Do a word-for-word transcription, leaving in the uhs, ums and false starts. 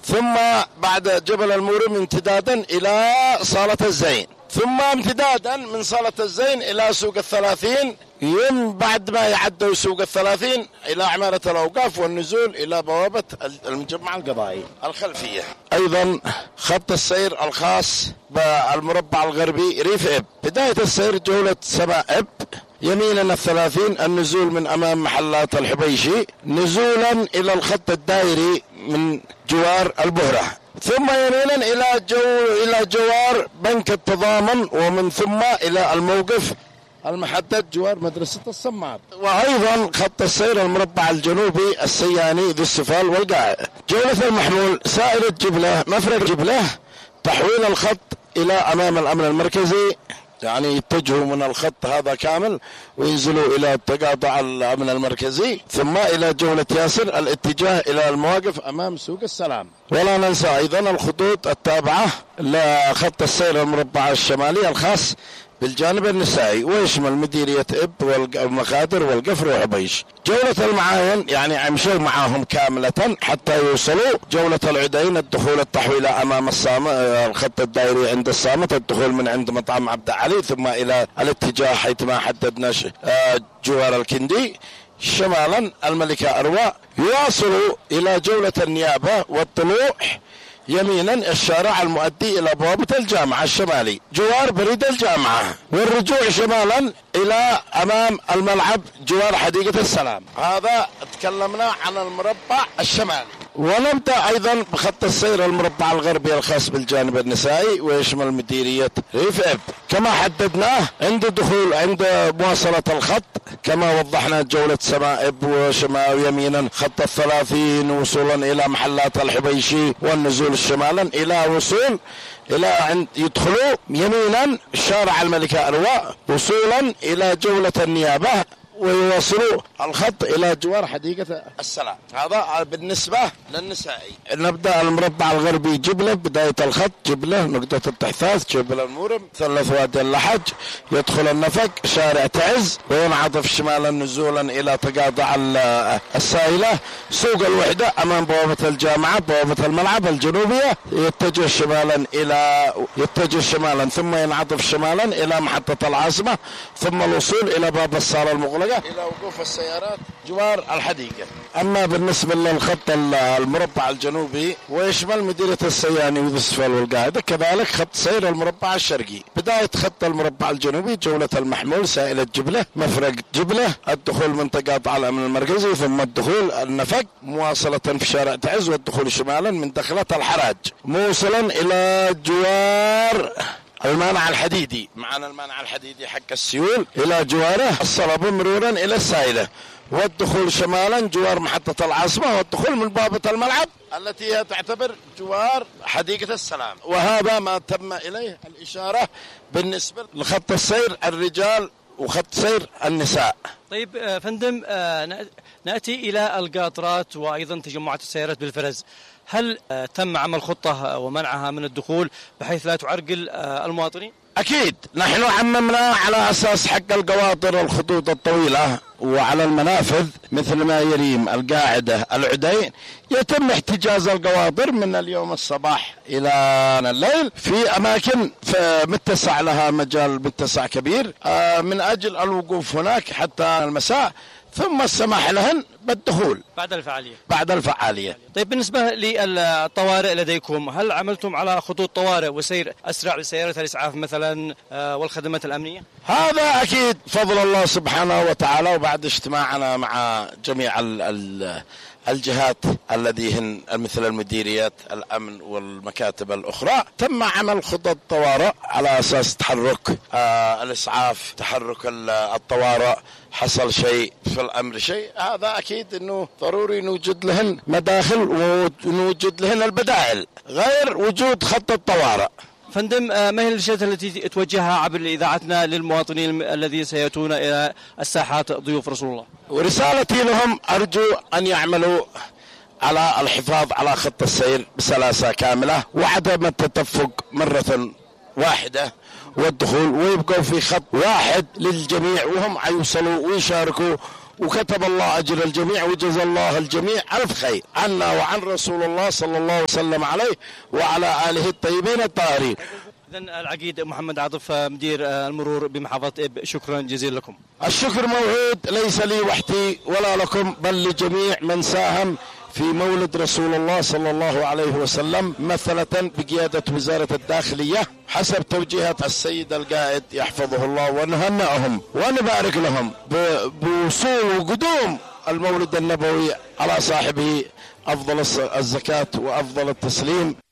ثم بعد جبل المورم امتدادا إلى صالة الزين، ثم امتدادا من صالة الزين إلى سوق الثلاثين، يم بعد ما يعدوا سوق الثلاثين إلى عمارة الأوقاف والنزول إلى بوابة المجمع القضائي الخلفية. أيضا خط السير الخاص بالمربع الغربي ريف إب، بداية السير جولة سبع إب، يمينا الثلاثين النزول من أمام محلات الحبيشي نزولا إلى الخط الدائري من جوار البهرة، ثم يمينا إلى جو إلى جوار بنك التضامن، ومن ثم إلى الموقف المحدد جوار مدرسة الصماد. وأيضا خط السير المربع الجنوبي السياني ذو السفال والقاع. جولة المحمول سائرة جبلة مفرق جبلة، تحويل الخط إلى أمام الأمن المركزي، يعني يتجهوا من الخط هذا كامل وينزلوا إلى تقاطع الأمن المركزي، ثم إلى جولة ياسر الاتجاه إلى المواقف أمام سوق السلام. ولا ننسى أيضا الخطوط التابعة لخط السير المربع الشمالي الخاص بالجانب النسائي، ويشمل مديرية إب والمخادر والقفر وحبيش. جولة المعاين يعني مشوا معاهم كاملة حتى يوصلوا جولة العدين، الدخول التحويلة أمام الصامت الخط الدائري عند الصامت، الدخول من عند مطعم عبد علي، ثم إلى الاتجاه حيث ما حددنا جوار الكندي شمالا الملكة أروى، يواصلوا إلى جولة النيابة والطلوع يمينا الشارع المؤدي إلى بوابة الجامعة الشمالي جوار بريد الجامعة، والرجوع شمالا إلى أمام الملعب جوار حديقة السلام. هذا تكلمنا عن المربع الشمالي. ونبدأ أيضا بخط السير المربع الغربي الخاص بالجانب النسائي، ويشمل مديرية ريف إب كما حددناه عند دخول عند مواصلة الخط، كما وضحنا جولة سماء إب وشمال يمينا خط الثلاثين وصولا إلى محلات الحبيشي، والنزول شمالا إلى وصول إلى عند يدخلوا يمينا شارع الملكة أروى وصولا إلى جولة النيابة، ويوصلوا الخط إلى جوار حديقة السلام. هذا بالنسبة للنسائي. نبدأ المربع الغربي جبلة، بداية الخط جبلة نقطة التحثاث جبل المورم ثلث وادي اللحج، يدخل النفق شارع تعز، وينعطف شمالا نزولا إلى تقاطع السائلة سوق الوحدة أمام بوابة الجامعة بوابة الملعب الجنوبية، يتجه شمالا إلى يتجه شمالا ثم ينعطف شمالا إلى محطة العاصمة، ثم الوصول إلى باب الصالة المغلقة إلى وقوف السيارات جوار الحديقة. أما بالنسبة للخط المربع الجنوبي ويشمل مديرية السياني وذو السفال والقاعدة، كذلك خط سير المربع الشرقي. بداية خط المربع الجنوبي جولة المحمول سائلة جبلة مفرق جبلة، الدخول من تقاطع الأمن المركزي، ثم الدخول النفق مواصلة في شارع تعز، والدخول شمالا من دخلة الحراج موصلا إلى جوار المانع الحديدي، معنا المانع الحديدي حق السيول إلى جواره الصلب مرورا إلى السائلة، والدخول شمالا جوار محطة العاصمة، والدخول من بوابة الملعب التي هي تعتبر جوار حديقة السلام. وهذا ما تم إليه الإشارة بالنسبة لخط السير الرجال وخط سير النساء. طيب فندم، نأتي إلى القاطرات وأيضا تجمعات السيارات بالفرز، هل تم عمل خطة ومنعها من الدخول بحيث لا تعرقل المواطنين؟ أكيد نحن عممنا على أساس حق القواطر الخطوط الطويلة وعلى المنافذ مثل ما يريم القاعدة العدين، يتم احتجاز القواطر من اليوم الصباح إلى الليل في أماكن متسع لها مجال متسع كبير من أجل الوقوف هناك حتى المساء، ثم السماح لهن بالدخول بعد الفعالية بعد الفعالية. طيب بالنسبة للطوارئ لديكم، هل عملتم على خطوط طوارئ وسير أسرع لسيارات الإسعاف مثلا والخدمات الأمنية؟ هذا أكيد فضل الله سبحانه وتعالى، وبعد اجتماعنا مع جميع ال ال الجهات الذي هن مثل المديريات الأمن والمكاتب الأخرى، تم عمل خطط طوارئ على أساس تحرك آه الإسعاف، تحرك الطوارئ، حصل شيء في الأمر شيء، هذا أكيد أنه ضروري نوجد لهن مداخل ونوجد لهن البدائل غير وجود خط الطوارئ. فندم، ما هي الرسالة التي توجهها عبر إذاعتنا للمواطنين الذين سيأتون إلى الساحات ضيوف رسول الله؟ ورسالتي لهم أرجو أن يعملوا على الحفاظ على خط السير بسلاسة كاملة وعدم التدفق مرة واحدة والدخول، ويبقوا في خط واحد للجميع وهم يوصلوا ويشاركوا وكتب الله أجر الجميع وجزى الله الجميع ألف خير عنا وعن رسول الله صلى الله وسلم عليه وعلى آله الطيبين الطاهرين. إذن العقيد محمد عاطف مدير المرور بمحافظة إب، شكرا جزيلا لكم. الشكر موعود ليس لي وحدي ولا لكم بل لجميع من ساهم في مولد رسول الله صلى الله عليه وسلم، مثلة بقيادة وزارة الداخلية حسب توجيهات السيد القائد يحفظه الله، ونهنئهم ونبارك لهم بوصول وقدوم المولد النبوي على صاحبه أفضل الزكاة وأفضل التسليم.